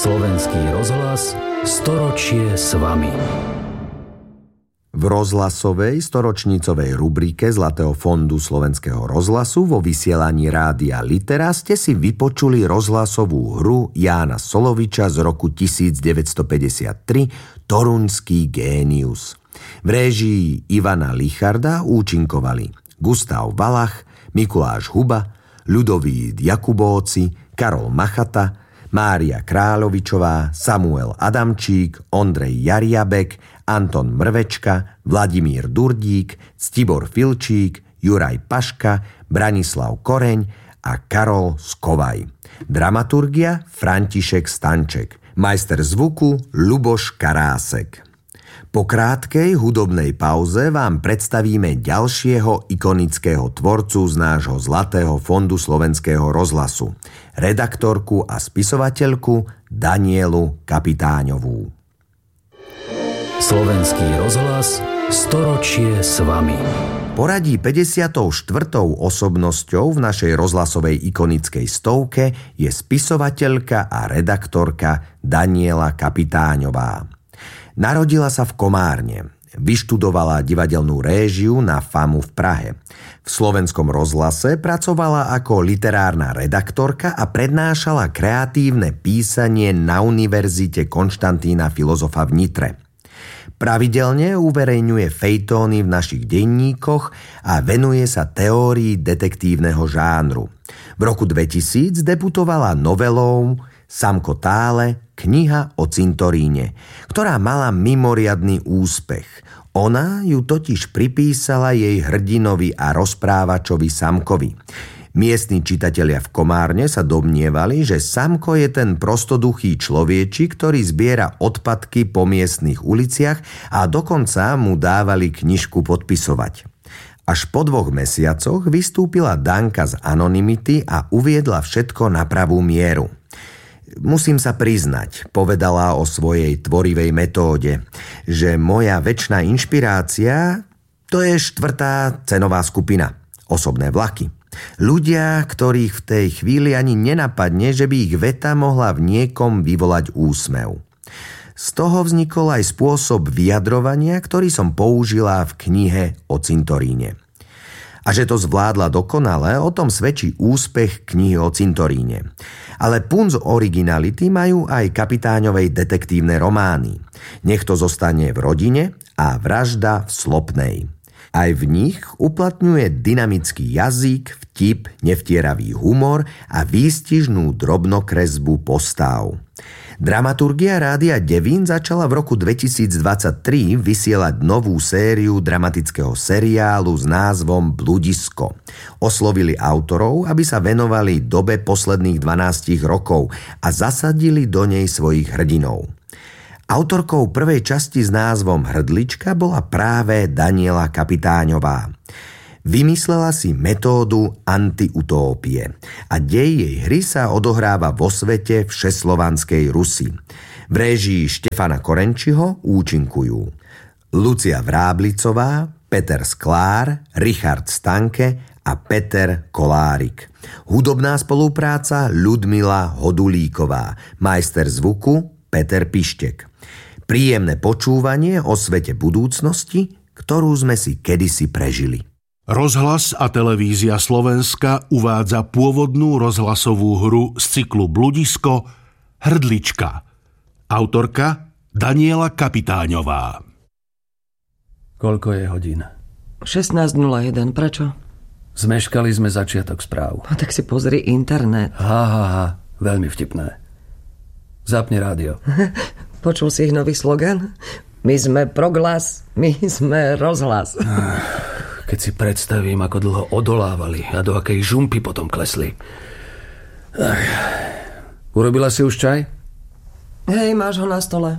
Slovenský rozhlas, storočie s vami. V rozhlasovej storočnicovej rubrike Zlatého fondu Slovenského rozhlasu vo vysielaní Rádia Litera ste si vypočuli rozhlasovú hru Jána Soloviča z roku 1953 Toruňský génius. V réžii Ivana Licharda účinkovali Gustav Valach, Mikuláš Huba, Ľudovít Jakubóci, Karol Machata, Mária Kráľovičová, Samuel Adamčík, Ondrej Jariabek, Anton Mrvečka, Vladimír Durdík, Ctibor Filčík, Juraj Paška, Branislav Koreň a Karol Skovaj. Dramaturgia František Stanček. Majster zvuku Ľuboš Karásek. Po krátkej hudobnej pauze vám predstavíme ďalšieho ikonického tvorcu z nášho Zlatého fondu Slovenského rozhlasu, redaktorku a spisovateľku Danielu Kapitáňovú. Slovenský rozhlas, storočie s vami. Poradí 54. osobnosťou v našej rozhlasovej ikonickej stovke je spisovateľka a redaktorka Daniela Kapitáňová. Narodila sa v Komárne. Vyštudovala divadelnú réžiu na FAMU v Prahe. V Slovenskom rozhlase pracovala ako literárna redaktorka a prednášala kreatívne písanie na Univerzite Konštantína Filozofa v Nitre. Pravidelne uverejňuje fejtóny v našich denníkoch a venuje sa teórii detektívneho žánru. V roku 2000 debutovala novelou Samko Tále, kniha o cintoríne, ktorá mala mimoriadny úspech. Ona ju totiž pripísala jej hrdinovi a rozprávačovi Samkovi. Miestni čitatelia v Komárne sa domnievali, že Samko je ten prostoduchý človečik, ktorý zbiera odpadky po miestnych uliciach a dokonca mu dávali knižku podpisovať. Až po 2 mesiacoch vystúpila Danka z anonymity a uviedla všetko na pravú mieru. Musím sa priznať, povedala o svojej tvorivej metóde, že moja večná inšpirácia to je 4. cenová skupina, osobné vlaky. Ľudia, ktorých v tej chvíli ani nenapadne, že by ich veta mohla v niekom vyvolať úsmev. Z toho vznikol aj spôsob vyjadrovania, ktorý som použila v knihe o cintoríne. A že to zvládla dokonale, o tom svedčí úspech knihy o cintoríne. Ale punc originality majú aj Kapitáňovej detektívne romány. Nech to zostane v rodine a Vražda v Slopnej. Aj v nich uplatňuje dynamický jazyk, vtip, nevtieravý humor a výstižnú drobnokresbu postav. Dramaturgia Rádia Devín začala v roku 2023 vysielať novú sériu dramatického seriálu s názvom Bludisko. Oslovili autorov, aby sa venovali dobe posledných 12 rokov a zasadili do nej svojich hrdinov. Autorkou prvej časti s názvom Hrdlička bola práve Daniela Kapitáňová. Vymyslela si metódu antiutópie a dej jej hry sa odohráva vo svete všeslovanskej Rusi. V réžii Štefana Korenčiho účinkujú Lucia Vráblicová, Peter Sklár, Richard Stanke a Peter Kolárik. Hudobná spolupráca Ľudmila Hodulíková, majster zvuku Peter Pištek. Príjemné počúvanie o svete budúcnosti, ktorú sme si kedysi prežili. Rozhlas a televízia Slovenska uvádza pôvodnú rozhlasovú hru z cyklu Bludisko Hrdlička. Autorka Daniela Kapitáňová. Koľko je hodín? 16:01. Prečo? Zmeškali sme začiatok správ. A tak si pozri internet. Veľmi vtipné. Zapni rádio. Počul si ich nový slogan? My sme proglas, my sme rozhlas. Keď si predstavím, ako dlho odolávali a do akej žumpy potom klesli. Urobila si už čaj? Hej, máš ho na stole.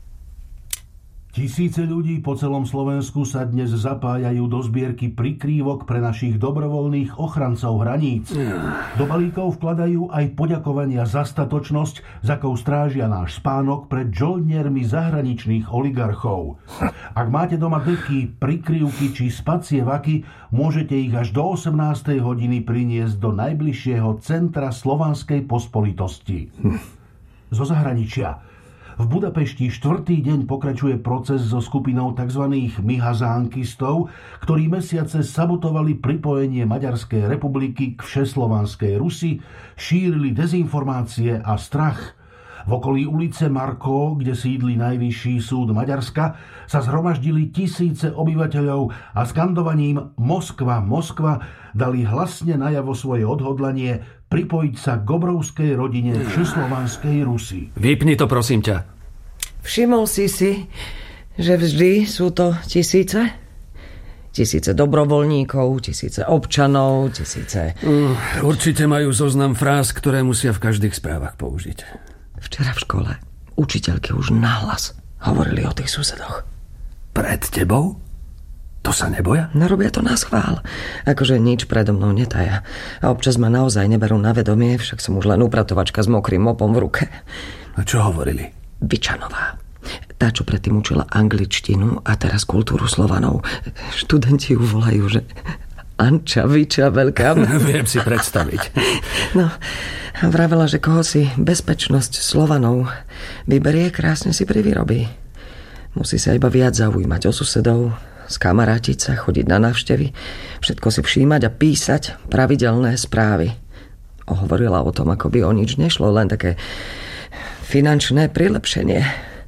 Tisíce ľudí po celom Slovensku sa dnes zapájajú do zbierky prikrývok pre našich dobrovoľných ochrancov hraníc. Do balíkov vkladajú aj poďakovania za statočnosť, z akou strážia náš spánok pred žoldniermi zahraničných oligarchov. Ak máte doma deky, prikryvky či spacie vaky, môžete ich až do 18. hodiny priniesť do najbližšieho centra Slovanskej pospolitosti. zo zahraničia. V Budapešti 4. deň pokračuje proces so skupinou tzv. Mihazánkistov, ktorí mesiace sabotovali pripojenie Maďarskej republiky k Všeslovanskej Rusi, šírili dezinformácie a strach. V okolí ulice Markó, kde sídli najvyšší súd Maďarska, sa zhromaždili tisíce obyvateľov a skandovaním Moskva, Moskva dali hlasne najavo svoje odhodlanie pripojiť sa k obrovskej rodine Všeslovanskej Rusy. Vypni to, prosím ťa. Všimol si, že vždy sú to tisíce? Tisíce dobrovoľníkov, tisíce občanov, tisíce... Určite majú zoznam fráz, ktoré musia v každých správach použiť. Včera v škole učiteľky už nahlas hovorili o tých susedoch. Pred tebou? To sa neboja? No robia to na schvál. Akože nič predo mnou netaja. A občas ma naozaj neberú na vedomie, však som už len upratovačka s mokrým mopom v ruke. A čo hovorili? Vičanová. Tá, čo predtým učila angličtinu a teraz kultúru Slovanov. Študenti ju volajú, že Anča, Viča, veľká. Viem si predstaviť. No, a vravela, že koho si bezpečnosť Slovanov vyberie, krásne si privyrobí. Musí sa iba viac zaujímať o susedov, skamarátiť sa, chodiť na návštevy, všetko si všímať a písať pravidelné správy. Hovorila o tom, ako by o nič nešlo, len také finančné prilepšenie.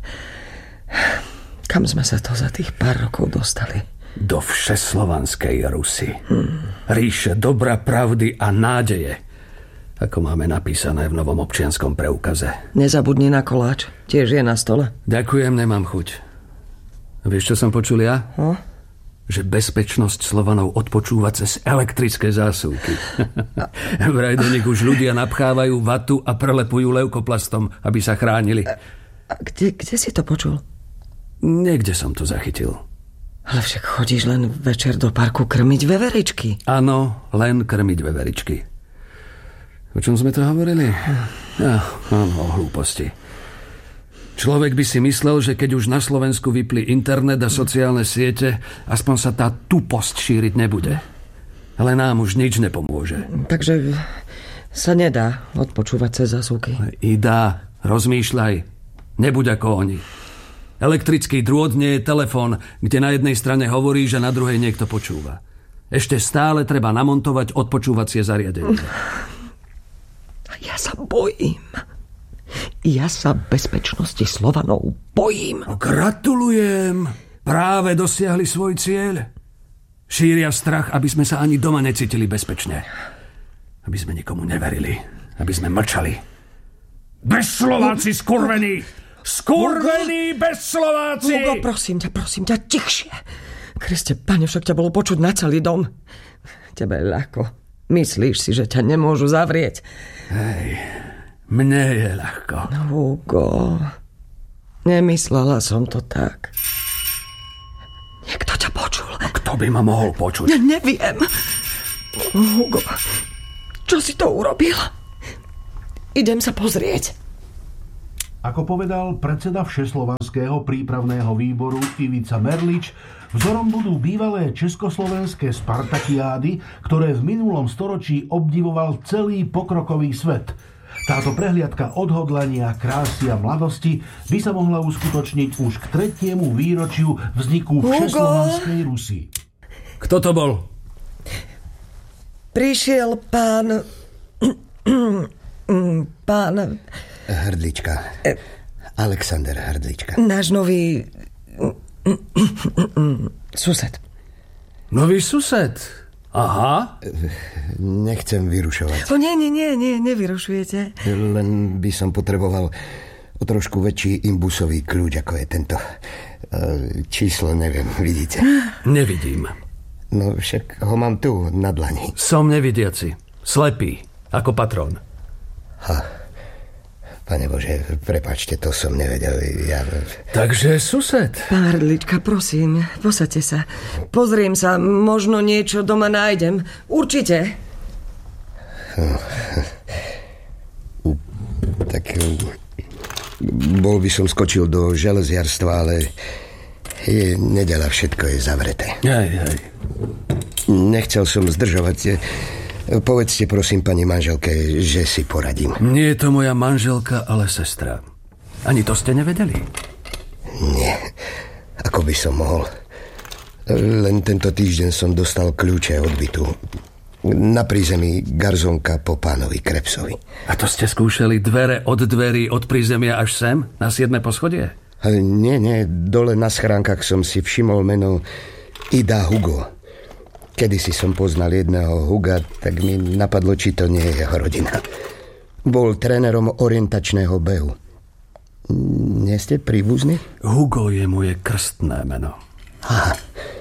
Kam sme sa to za tých pár rokov dostali? Do Všeslovanskej Rusy. Ríše dobra, pravdy a nádeje. Ako máme napísané v novom občianskom preukaze. Nezabudni na koláč, tiež je na stole. Ďakujem, nemám chuť. Vieš, čo som počul ja? Že bezpečnosť Slovanov odpočúva cez elektrické zásuvky. Vraj do nich už ľudia napchávajú vatu a prelepujú leukoplastom, aby sa chránili. A kde si to počul? Niekde som to zachytil. Ale však chodíš len večer do parku krmiť veveričky. Áno, len krmiť veveričky. O čom sme to hovorili? Áno, o hlúposti. Človek by si myslel, že keď už na Slovensku vypli internet a sociálne siete, aspoň sa tá tuposť šíriť nebude. Ale nám už nič nepomôže. Takže sa nedá odpočúvať cez zásuvky. Ida, rozmýšľaj. Nebuď ako oni. Elektrický drôt nie je telefón, kde na jednej strane hovorí, že na druhej niekto počúva. Ešte stále treba namontovať odpočúvacie zariadenie. Ja sa bojím. Ja sa bezpečnosti Slovanov bojím. Gratulujem. Práve dosiahli svoj cieľ. Šíria strach, aby sme sa ani doma necítili bezpečne. Aby sme nikomu neverili. Aby sme mlčali. Bezslováci skurvení! Skurvení bezslováci! Hugo, prosím ťa, tichšie. Kriste, pane, však ťa bolo počuť na celý dom. Tebe je ľahko. Myslíš si, že ťa nemôžu zavrieť? Hej, mne je ľahko. Hugo, nemyslela som to tak. Niekto ťa počul. Kto by ma mohol počuť? Ja neviem. Hugo, čo si to urobil? Idem sa pozrieť. Ako povedal predseda Všeslovanského prípravného výboru Ivica Merlič, vzorom budú bývalé československé Spartakiády, ktoré v minulom storočí obdivoval celý pokrokový svet. Táto prehliadka odhodlania, krásy a mladosti by sa mohla uskutočniť už k 3. výročiu vzniku Všeslovanskej Rusy. Kto to bol? Prišiel pán... Hrdlička. Alexander Hrdlička. Náš nový... sused. Nový sused? Aha. Nechcem vyrušovať. Nie, nevyrušujete. Len by som potreboval o trošku väčší imbusový kľúč, ako je tento. Číslo neviem, vidíte? Nevidím. No však ho mám tu, na dlani. Som nevidiaci. Slepý, ako patrón. Pane Bože, prepáčte, to som nevedel. Takže sused. Pán Hrdlička, prosím, posaďte sa. Pozriem sa, možno niečo doma nájdem. Určite. Tak bol by som skočil do železiarstva, ale je nedeľa, všetko je zavreté. Hej. Nechcel som zdržovať. Povedzte prosím pani manželke, že si poradím. Nie je to moja manželka, ale sestra. Ani to ste nevedeli? Nie. Ako by som mohol. Len tento týždeň som dostal kľúče od bytu. Na prízemí garzonka po pánovi Krebsovi. A to ste skúšali dvere od dverí od prízemia až sem? Na 7. poschodie? Nie. Dole na schránkach som si všimol meno Ida Hugo. Kedysi som poznal jedného Huga, tak mi napadlo, či to nie je jeho rodina. Bol trénerom orientačného behu. Nie ste príbuzní? Hugo je moje krstné meno. Aha.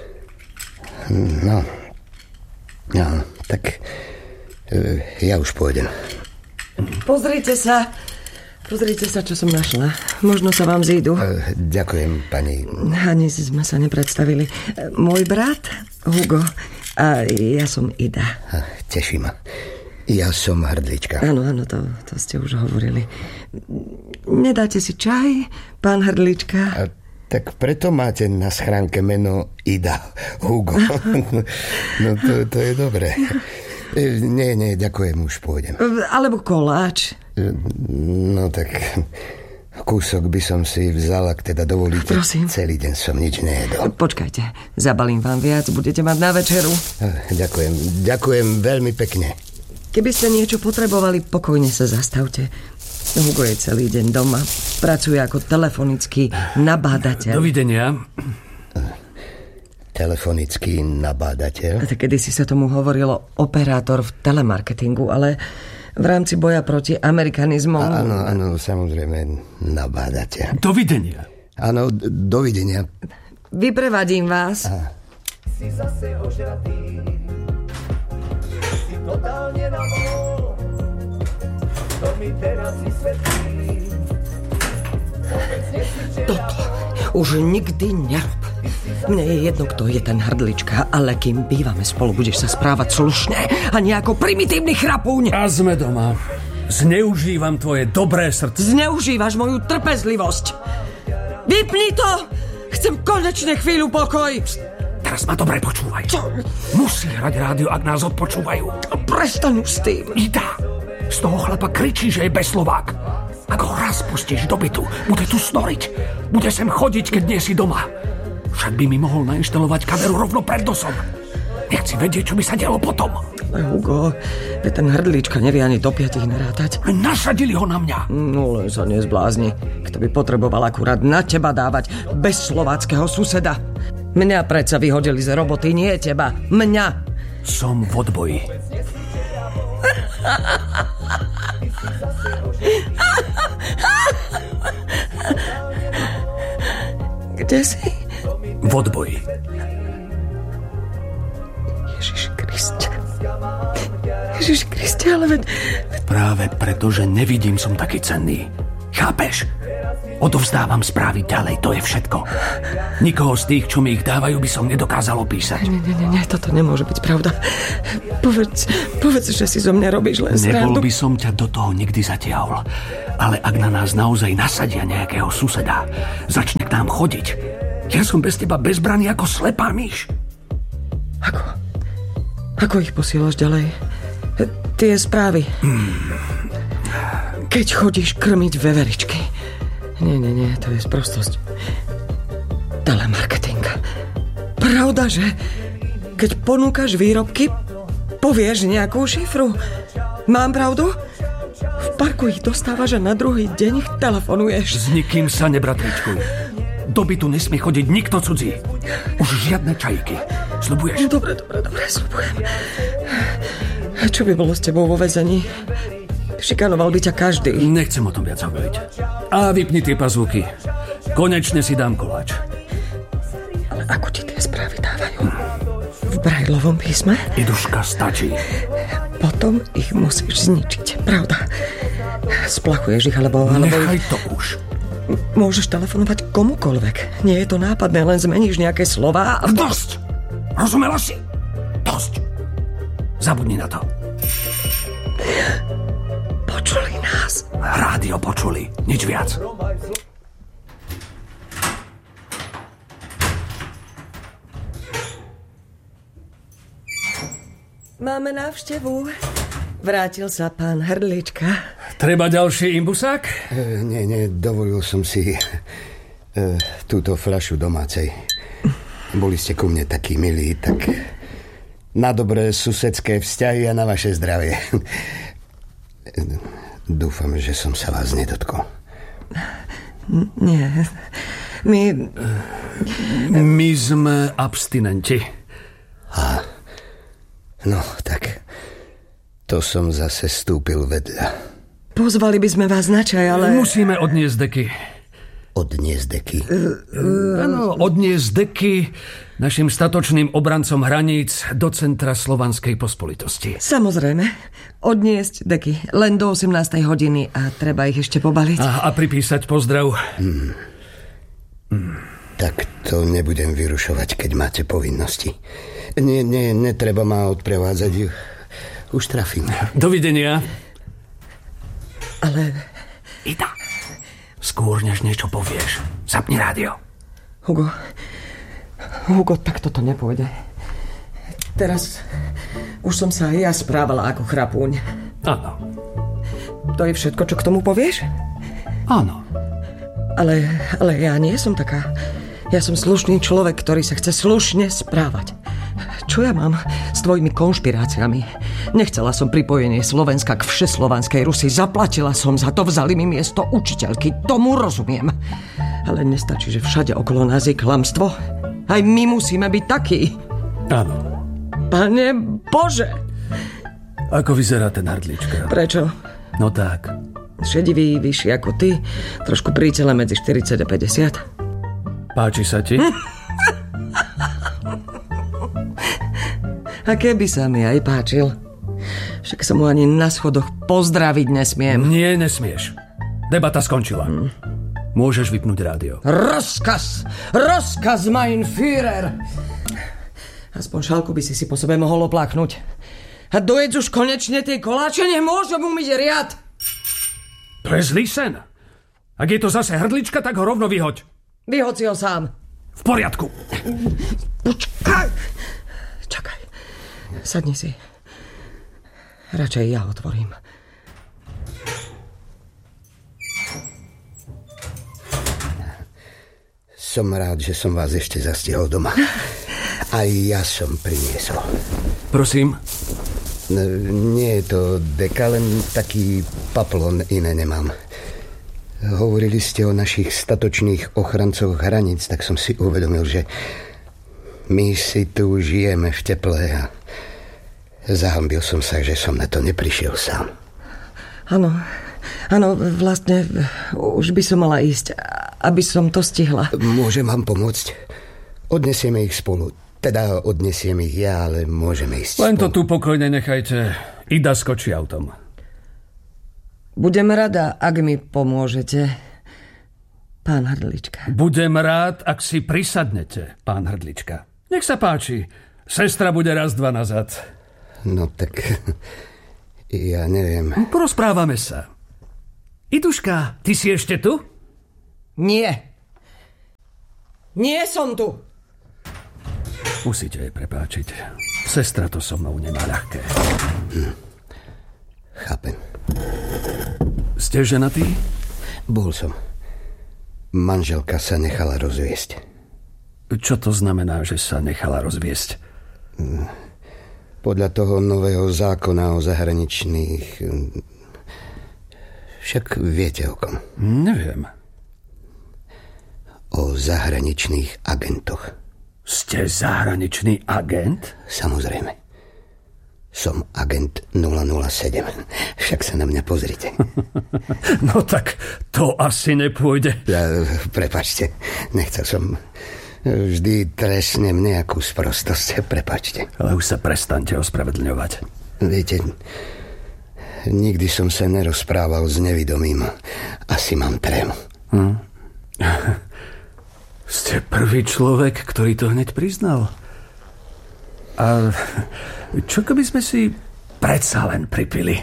No, tak ja už pôjdem. Pozrite sa, čo som našla. Možno sa vám zídu. Ďakujem, pani. Ani sme sa nepredstavili. Môj brat Hugo a ja som Ida. Teší ma. Ja som Hrdlička. Áno, to ste už hovorili. Nedáte si čaj, pán Hrdlička? Tak preto máte na schránke meno Ida Hugo. No to je dobré. Nie, ďakujem, už pôjdem. Alebo koláč. No tak kúsok by som si vzal, ak teda dovolíte. Prosím. Celý deň som nič nejedol. Počkajte, zabalím vám viac, budete mať na večeru. Ďakujem veľmi pekne. Keby ste niečo potrebovali, pokojne sa zastavte. Hugo je celý deň doma. Pracuje ako telefonický nabádateľ. Dovidenia. Telefonický nabádateľ? Kedysi sa tomu hovorilo operátor v telemarketingu, ale v rámci boja proti amerikanizmu... Áno, samozrejme, nabádateľ. Dovidenia. Áno, dovidenia. Vyprevadím vás. Si zase ožratý, si totálne na mol, to mi teraz vysvetlí. Toto už nikdy nerob. Mne je jedno, kto je ten Hrdlička, ale kým bývame spolu, budeš sa správať slušne a nie ako primitívny chrapúň. A sme doma. Zneužívam tvoje dobré srdce. Zneužívaš moju trpezlivosť. Vypni to! Chcem konečne chvíľu pokoj. Teraz ma dobre počúvaj. Čo? Musí hrať rádio, ak nás odpočúvajú. Prestaň už s tým. Ida, z toho chlapa kričí, že je bezslovák. Ak ho raz pustíš do bytu, bude tu snoriť. Bude sem chodiť, keď nie si doma. Však by mi mohol nainštalovať kameru rovno pred nosom. Nechci vedieť, čo by sa dialo potom. Hugo, ten Hrdlička nevie ani do 5 narátať. Nasadili ho na mňa. No len sa nezblázni. Kto by potreboval akurát na teba dávať bez slováckého suseda. Mňa predsa vyhodili z roboty, nie teba. Mňa. Som v odboji. Kde si? V odboji. Ježiš Kriste, ale veď... Práve preto, že nevidím, som taký cenný. Chápeš? Odovzdávam správy ďalej, to je všetko. Nikoho z tých, čo mi ich dávajú, by som nedokázal opísať. Nie, toto nemôže byť pravda. Povedz, že si zo mňa robíš len srandu. Nebol by som ťa do toho nikdy zatiahol. Ale ak na nás naozaj nasadia nejakého suseda, začne k nám chodiť. Ja som bez teba bezbraný ako slepá myš. Ako ich posielaš ďalej? Tie správy. Keď chodíš krmiť veveričky. Nie, to je sprostosť. Telemarketing. Pravda, že keď ponúkaš výrobky, povieš nejakú šifru. Mám pravdu? V parku ich dostávaš a na druhý deň ich telefonuješ. S nikým sa nebratričkuj. Do bytu nesmie chodiť nikto cudzí. Už žiadne čajky. Sľubuješ? Dobre, sľubujem. Čo by bolo s tebou vo väzení? Šikanoval by ťa každý. Nechcem o tom viac hovoriť. A vypni tie pazúky. Konečne si dám koláč. Ale ako ti tie správy dávajú? V brajlovom písme? Iduška, stačí. Potom ich musíš zničiť, pravda? Splachuješ ich, alebo... Nechaj to už. Môžeš telefonovať komukoľvek. Nie je to nápadné, len zmeníš nejaké slová a... Dosť! Rozumela si? Dosť! Zabudni na to. Počuli nás. Rádio počuli, nič viac. Máme návštevu. Vrátil sa pán Hrdlička. Treba ďalší imbusák? Nie, dovolil som si túto fľašu domácej. Boli ste ku mne takí milí, tak na dobré susedské vzťahy a na vaše zdravie. Dúfam, že som sa vás nedotkol. Nie, My sme abstinenti. No, tak to som zase stúpil vedľa. pozvali by sme vás na čaj, ale... Musíme odniesť deky. Odniesť deky? Áno, odniesť deky našim statočným obrancom hraníc do centra Slovanskej pospolitosti. Samozrejme, odniesť deky len do 18. hodiny a treba ich ešte pobaliť. A pripísať pozdrav. Tak to nebudem vyrušovať, keď máte povinnosti. Netreba ma odprevádzať. Už trafím. Dovidenia. Ale... Ida, skôr než niečo povieš, zapni rádio. Hugo, tak toto nepôjde. Teraz už som sa aj ja správala ako chrapúň. Áno. To je všetko, čo k tomu povieš? Áno. Ale ja nie som taká. Ja som slušný človek, ktorý sa chce slušne správať. Čo ja mám s tvojimi konšpiráciami? Nechcela som pripojenie Slovenska k všeslovanskej Rusi. Zaplatila som za to, vzali mi miesto učiteľky. Tomu rozumiem. Ale nestačí, že všade okolo nás je klamstvo. Aj my musíme byť takí. Áno. Pane Bože! Ako vyzerá ten Hrdlička? Prečo? No tak. Šedivý, vyšší ako ty, trošku prícele medzi 40 a 50. Páči sa ti? A keby sa mi aj páčil, však sa mu ani na schodoch pozdraviť nesmiem. Nie, nesmieš. Debata skončila. Môžeš vypnúť rádio. Rozkaz, mein Führer! Aspoň šálku by si po sebe mohol opláknuť. A dojedz už konečne tie koláče, nemôžem umyť riad. To je zlý sen. Ak je to zase Hrdlička, tak ho rovno vyhoď. Vyhoď si ho sám. V poriadku. Počkaj. Čakaj. Sadni si. Radšej ja otvorím. Som rád, že som vás ešte zastihol doma. Aj ja som priniesol. Prosím? Nie je to deka, len taký paplon, iné nemám. Hovorili ste o našich statočných ochrancoch hraníc, tak som si uvedomil, že my si tu žijeme v teple a zahambil som sa, že som na to neprišiel sám. Áno, vlastne už by som mala ísť, aby som to stihla. Môžem vám pomôcť? Odnesieme ich spolu. Teda odnesiem ich ja, ale môžeme ísť Len to spolu. tu pokojne nechajte. Ida skočí autom. Budem rada, ak mi pomôžete, pán Hrdlička. Budem rád, ak si prisadnete, pán Hrdlička. Nech sa páči. Sestra bude raz, dva nazad. No tak... Ja neviem. Porozprávame sa. Iduška, ty si ešte tu? Nie. Nie som tu. Musíte jej prepáčiť. Sestra to so mnou nemá ľahké. Chápem. Ste ženatý? Bol som. Manželka sa nechala rozviesť. Čo to znamená, že sa nechala rozviesť? Podľa toho nového zákona o zahraničných... Však viete o kom? Neviem. O zahraničných agentoch. Ste zahraničný agent? Samozrejme. Som agent 007. Však sa na mňa pozrite. No tak to asi nepôjde. Prepáčte, nechcel som... Vždy trestnem nejakú sprostosť. Prepáčte. Ale už sa prestaňte ospravedlňovať. Viete, nikdy som sa nerozprával s nevidomým. Asi mám trému. Ste prvý človek, ktorý to hneď priznal. A čo keby sme si predsa len pripili?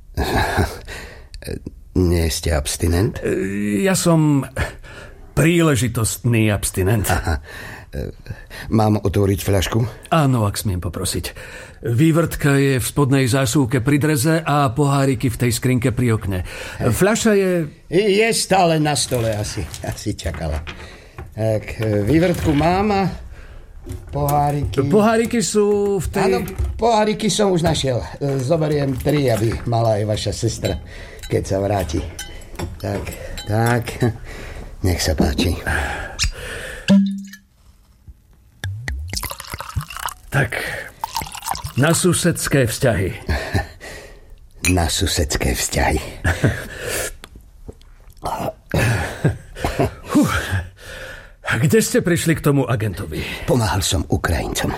Nie ste abstinent? Ja som príležitostný abstinent. Aha, Mám otvoriť fľašku? Áno, ak smiem poprosiť. Vývrtka je v spodnej zásuvke pri dreze a poháriky v tej skrinke pri okne. Fľaša je... Je stále na stole, asi čakala. Tak, vývrtku mám a poháriky... Poháriky sú v tej... Áno, poháriky som už našiel. Zoberiem 3, aby mala aj vaša sestra, keď sa vráti. Tak, nech sa páči. Tak, na susedské vzťahy. Na susedské vzťahy. A kde ste prišli k tomu agentovi? Pomáhal som Ukrajincom.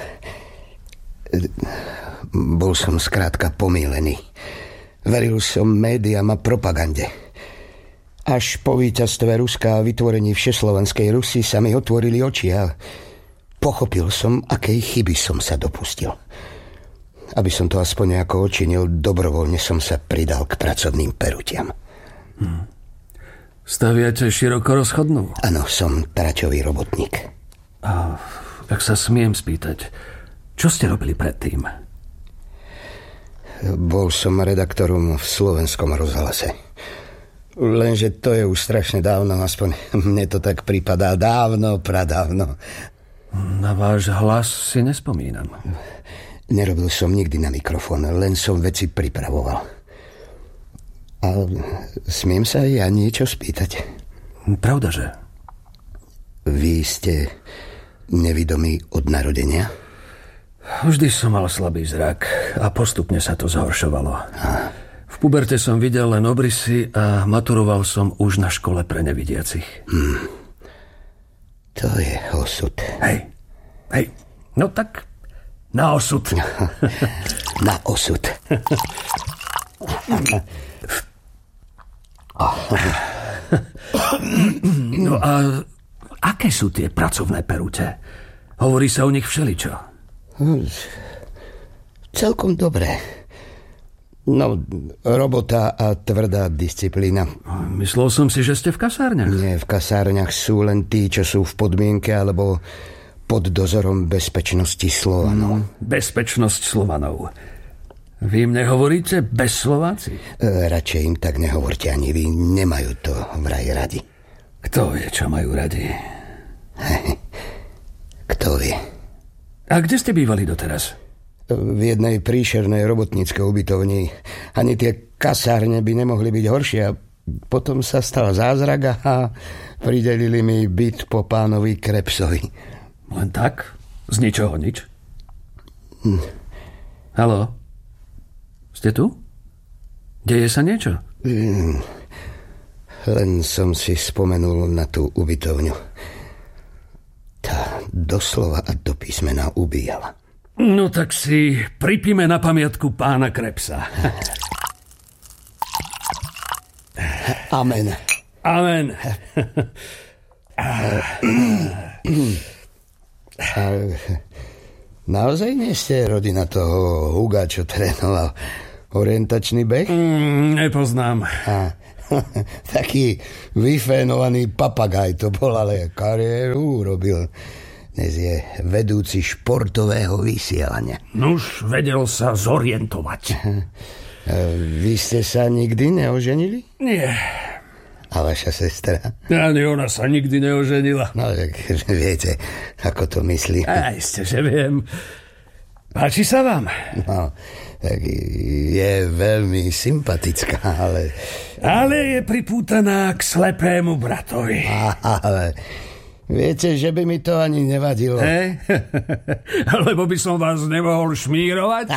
Bol som skrátka pomýlený. Veril som médiám a propagande. Až po víťazstve Ruska a vytvorení Všeslovenskej Rusy sa mi otvorili oči a pochopil som, akej chyby som sa dopustil. Aby som to aspoň nejako očinil, dobrovoľne som sa pridal k pracovným perutiam. Staviate široko rozchodnú? Áno, som traťový robotník. A ak sa smiem spýtať, čo ste robili predtým? Bol som redaktorom v Slovenskom rozhlase. Lenže to je už strašne dávno, aspoň mne to tak pripadá dávno, pradávno. Na váš hlas si nespomínam. Nerobil som nikdy na mikrofón, len som veci pripravoval. A smiem sa aj ja niečo spýtať? Pravdaže? Vy ste nevidomý od narodenia? Vždy som mal slabý zrak a postupne sa to zhoršovalo. V puberte som videl len obrysy a maturoval som už na škole pre nevidiacich. To je osud. Hej, no tak na osud. Na osud. No a aké sú tie pracovné perute? Hovorí sa o nich všeličo. Celkom dobré. No, robota a tvrdá disciplína. Myslel som si, že ste v kasárniach. Nie, v kasárniach sú len tí, čo sú v podmienke alebo pod dozorom bezpečnosti Slovanov. Bezpečnosť Slovanov. Vy im nehovoríte bez Slováci? Radšej im tak nehovorte ani vy. Nemajú to vraj radi. Kto vie, čo majú radi? Kto vie? A kde ste bývali doteraz? V jednej príšernej robotníckej ubytovni. Ani tie kasárne by nemohli byť horšie. A potom sa stal zázrak a pridelili mi byt po pánovi Krebsovi. Len tak? Z ničoho nič? Haló? Ste tu? Deje sa niečo? Len som si spomenul na tú ubytovňu. Tá doslova a do písmena ubíjala. No tak si pripíme na pamiatku pána Krebsa. Amen. Amen. Naozaj nie ste rodina toho Huga, čo trénoval orientačný beh? Nepoznám. Taký vyfénovaný papagaj to bol, ale kariéru urobil. Dnes je vedúci športového vysielania. Nuž, vedel sa zorientovať. Vy ste sa nikdy neoženili? Nie. A vaša sestra? Ani ona sa nikdy neoženila. No, tak viete, ako to myslí. Aj ste, že viem. Páči sa vám? No, tak je veľmi sympatická, ale... Ale je pripútaná k slepému bratovi. Ale viete, že by mi to ani nevadilo. Lebo by som vás nemohol šmírovať?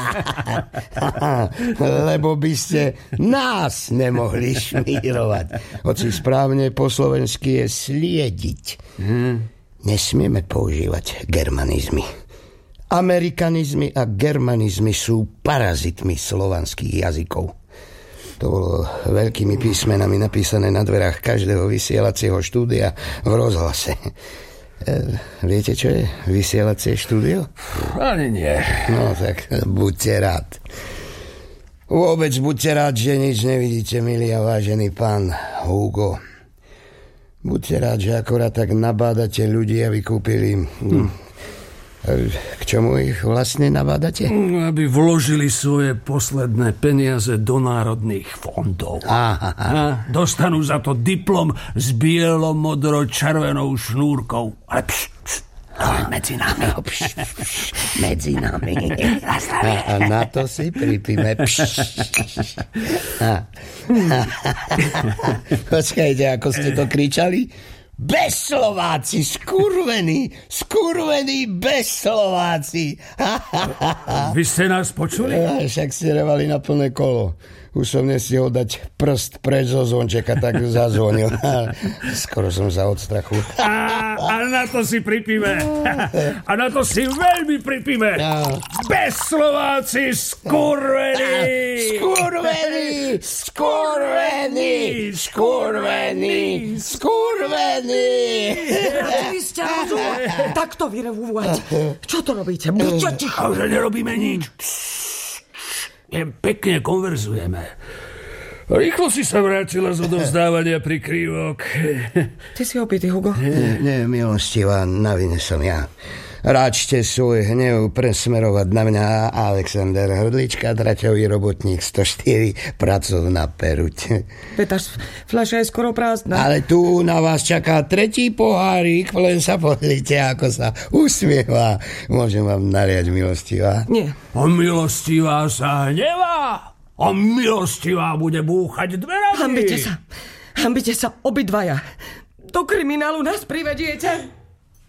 Lebo by ste nás nemohli šmírovať. Hoci správne po slovensky je sliediť. Nesmieme používať germanizmy. Amerikanizmy a germanizmy sú parazitmi slovanských jazykov. To bolo veľkými písmenami napísané na dverách každého vysielacieho štúdia v rozhlase. Viete, čo je vysielacie štúdio? Ani nie. No tak buďte rád. Vôbec buďte rád, že nič nevidíte, milý a vážený pán Hugo. Buďte rád, že akorát tak nabádate ľudí, aby kúpili... K čomu ich vlastne nabádate? Aby vložili svoje posledné peniaze do národných fondov. Aha. Dostanú za to diplom s bielo-modro-červenou šnúrkou. Ale medzi nami. Medzi nami. A na to si pripíme. Počkajte, ako ste to kričali? Bezslováci, skurvení, bezslováci. Vy ste nás počuli? Však ste revali na plné kolo. Už som nestihol dať prst preč zo zvončeka, tak zazvonil. Skoro som sa od strachu. A na to si pripíme. A na to si veľmi pripíme. Bezslováci, skurvení. Skurvení, skurvení, skurvení, skurvení. Vy ste rozum, takto vyrevúvať. Čo to robíte? Buďte ticho. Že nerobíme nič. Pekne konverzujeme. Rýchlo si sa vrátila z odovzdávania prikrývok. Ty si opitý, Hugo? Nie, milostivá, na vine som ja. Ráčte svoj hnev presmerovať na mňa. Alexander Hrdlička, traťový robotník 104, pracovná peruť. Petáš, fľaša je skoro prázdna. Ale tu na vás čaká tretí pohárik, len sa pozrite, ako sa usmieva. Môžem vám naliať, milostivá? Nie. A milostivá sa hnevá. A milostivá bude búchať dverami. Hanbite sa obidvaja. Do kriminálu nás privediete.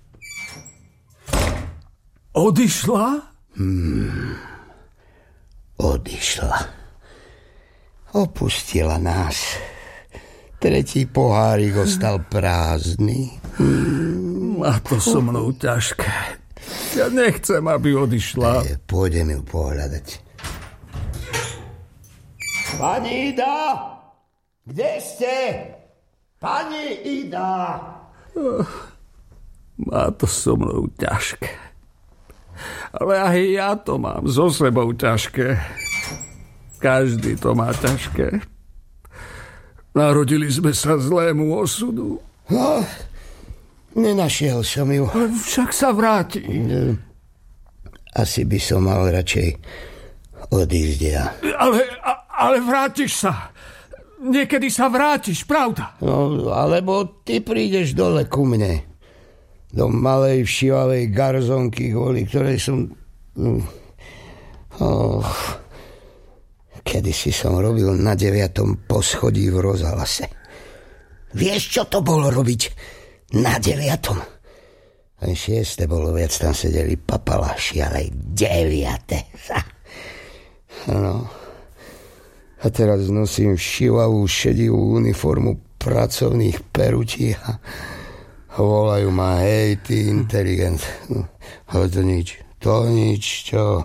Odišla? Odišla. Opustila nás. Tretí pohárik ostal prázdny. A to so mnou ťažké. Ja nechcem, aby odišla. Pôjdem ju pohľadať. Pani Ida! Kde ste? Pani Ida! Má to so mnou ťažké. Ale aj ja to mám so sebou ťažké. Každý to má ťažké. Narodili sme sa zlému osudu. No, nenašiel som ju. Však sa vráti. Asi by som mal radšej odísť ja. Ale vrátiš sa. Niekedy sa vrátiš, pravda? No, alebo ty prídeš dole ku mne. Do malej všívavej garzonky, kvôli ktorej som... Kedysi som robil na 9. poschodí v rozhlase. Vieš, čo to bolo robiť na 9? Len 6. bolo viac, tam sedeli papaláši, ale 9. No. A teraz nosím všívavú šedivú uniformu pracovných perutí a volajú ma, hej, ty inteligent. Ale to nič, čo...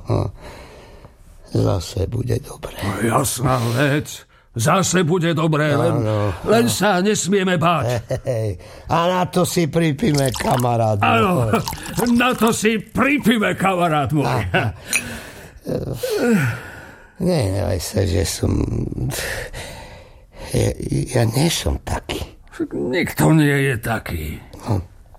Zase bude dobré. Jasná vec. Zase bude dobré, len sa nesmieme báť. A na to si pripíme, kamarát môj. Áno, na to si pripíme, kamarát môj. Nenevaj sa, že som... Ja nie som taký. Nikto nie je taký.